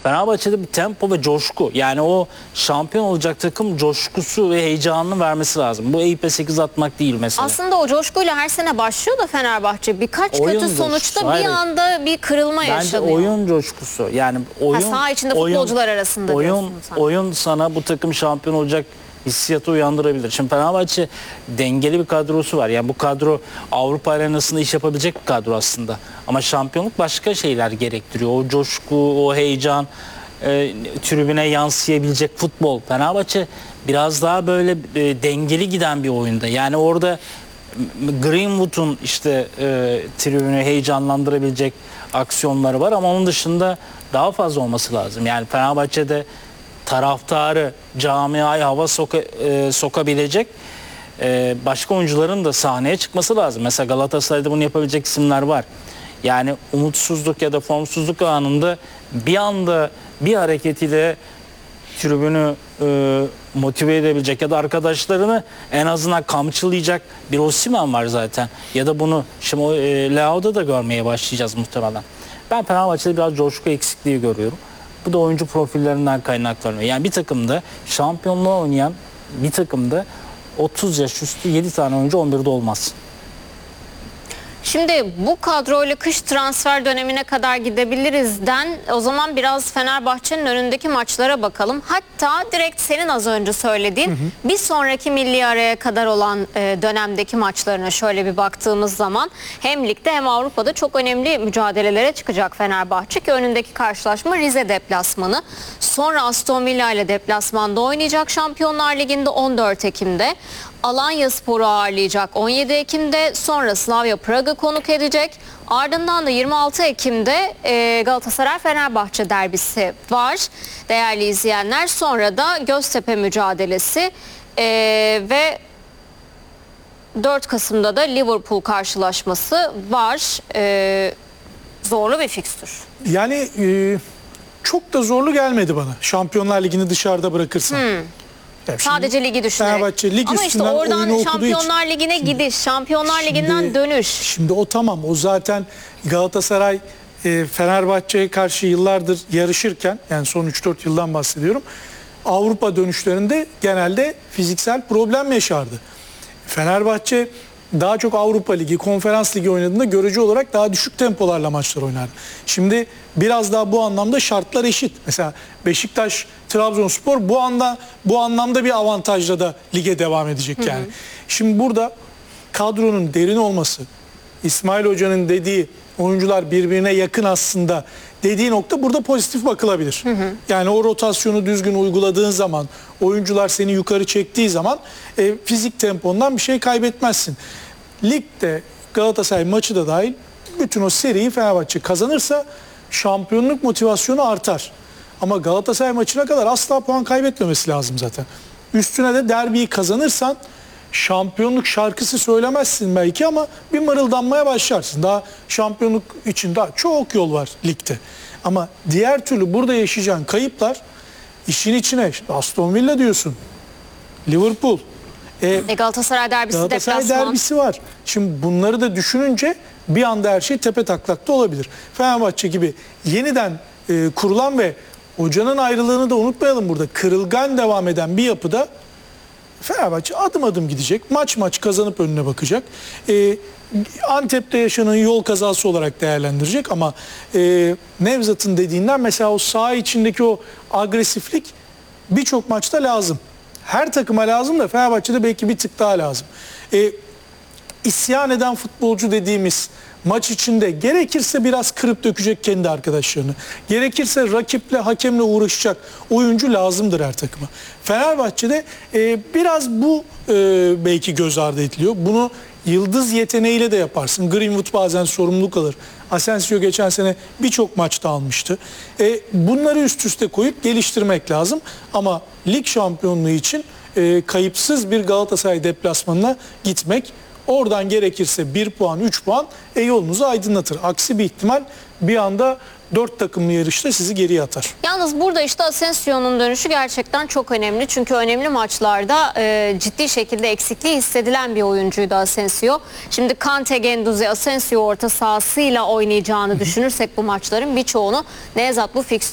Fenerbahçe'de bir tempo ve coşku. Yani o şampiyon olacak takım coşkusu ve heyecanını vermesi lazım. Bu Eyüp'e 8 atmak değil mesela. Aslında o coşkuyla her sene başlıyor da Fenerbahçe birkaç Oyun kötü sonuçta coşkusu, bir hayır. anda bir kırılma Bence yaşanıyor. oyun coşkusu. Yani oyun, saha içinde futbolcular arasında diyorsun sen. oyun sana bu takım şampiyon olacak hissiyatı uyandırabilir. Şimdi Fenerbahçe dengeli bir kadrosu var. Yani bu kadro Avrupa arenasında iş yapabilecek bir kadro aslında. Ama şampiyonluk başka şeyler gerektiriyor. O coşku, o heyecan, tribüne yansıyabilecek futbol. Fenerbahçe biraz daha böyle dengeli giden bir oyunda. Yani orada Greenwood'un işte tribünü heyecanlandırabilecek aksiyonları var ama onun dışında daha fazla olması lazım. Yani Fenerbahçe'de taraftarı camiaya hava sokabilecek başka oyuncuların da sahneye çıkması lazım. Mesela Galatasaray'da bunu yapabilecek isimler var. Yani umutsuzluk ya da formsuzluk anında bir anda bir hareketiyle tribünü motive edebilecek ya da arkadaşlarını en azından kamçılayacak bir Osimhen var zaten. Ya da bunu şimdi Leao'da da görmeye başlayacağız muhtemelen. Ben Fenerbahçe'de biraz coşku eksikliği görüyorum. Bu da oyuncu profillerinden kaynaklanıyor. Yani bir takımda şampiyonluğa oynayan bir takımda 30 yaş üstü 7 tane oyuncu 11'de olmaz. Şimdi bu kadroyla kış transfer dönemine kadar gidebilirizden o zaman biraz Fenerbahçe'nin önündeki maçlara bakalım. Hatta direkt senin az önce söylediğin bir sonraki milli araya kadar olan dönemdeki maçlarına şöyle bir baktığımız zaman hem ligde hem Avrupa'da çok önemli mücadelelere çıkacak Fenerbahçe ki önündeki karşılaşma Rize deplasmanı. Sonra Aston Villa ile deplasmanda oynayacak Şampiyonlar Ligi'nde 14 Ekim'de. Alanyaspor'u ağırlayacak 17 Ekim'de, sonra Slavia Praga konuk edecek. Ardından da 26 Ekim'de Galatasaray-Fenerbahçe derbisi var değerli izleyenler. Sonra da Göztepe mücadelesi ve 4 Kasım'da da Liverpool karşılaşması var. Zorlu bir fikstür. Yani çok da zorlu gelmedi bana. Şampiyonlar Ligi'ni dışarıda bırakırsan. Yani Sadece ligi düşünerek. Fenerbahçe lig ama işte üstünden oradan oyunu okuduğu Şampiyonlar için. Ligi'ne gidiş, Şampiyonlar Ligi'nden dönüş. Şimdi o tamam. O zaten Galatasaray Fenerbahçe'ye karşı yıllardır yarışırken, yani son 3-4 yıldan bahsediyorum. Avrupa dönüşlerinde genelde fiziksel problem yaşardı. Fenerbahçe daha çok Avrupa Ligi, Konferans Ligi oynadığında görece olarak daha düşük tempolarla maçlar oynardı. Şimdi biraz daha bu anlamda şartlar eşit. Mesela Beşiktaş, Trabzonspor bu anlamda bir avantajla da lige devam edecek yani. Şimdi burada kadronun derin olması, İsmail Hoca'nın dediği oyuncular birbirine yakın aslında dediği nokta burada pozitif bakılabilir. Yani o rotasyonu düzgün uyguladığın zaman, oyuncular seni yukarı çektiği zaman fizik tempondan bir şey kaybetmezsin. Ligde Galatasaray maçı da dahil bütün o seriyi Fenerbahçe kazanırsa şampiyonluk motivasyonu artar. Ama Galatasaray maçına kadar asla puan kaybetmemesi lazım zaten. Üstüne de derbiyi kazanırsan şampiyonluk şarkısı söylemezsin belki ama bir mırıldanmaya başlarsın. Daha şampiyonluk için daha çok yol var ligde. Ama diğer türlü burada yaşayacağın kayıplar işin içine. Aston Villa diyorsun. Liverpool. Galatasaray derbisi Galatasaray deplasman. derbisi var. Şimdi bunları da düşününce bir anda her şey tepe taklakta olabilir. Fenerbahçe gibi yeniden kurulan ve hocanın ayrılığını da unutmayalım burada. Kırılgan devam eden bir yapıda Fenerbahçe adım adım gidecek. Maç maç kazanıp önüne bakacak. Antep'te yaşanan yol kazası olarak değerlendirecek ama Nevzat'ın dediğinden mesela o saha içindeki o agresiflik birçok maçta lazım. Her takıma lazım da Fenerbahçe'de belki bir tık daha lazım. İsyan eden futbolcu dediğimiz maç içinde gerekirse biraz kırıp dökecek kendi arkadaşlarını. Gerekirse rakiple, hakemle uğraşacak oyuncu lazımdır her takıma. Fenerbahçe'de biraz bu belki göz ardı ediliyor. Bunu yıldız yeteneğiyle de yaparsın. Greenwood bazen sorumluluk alır. Asensio geçen sene birçok maçta almıştı. Bunları üst üste koyup geliştirmek lazım. Ama lig şampiyonluğu için kayıpsız bir Galatasaray deplasmanına gitmek, oradan gerekirse 1 puan, 3 puan yolunuzu aydınlatır. Aksi bir ihtimal bir anda 4 takımlı yarışta sizi geriye atar. Yalnız burada işte Asensio'nun dönüşü gerçekten çok önemli. Çünkü önemli maçlarda ciddi şekilde eksikliği hissedilen bir oyuncuydu Asensio. Şimdi Kante, Guendouzi, Asensio orta sahasıyla oynayacağını düşünürsek bu maçların birçoğunu Nevzat bu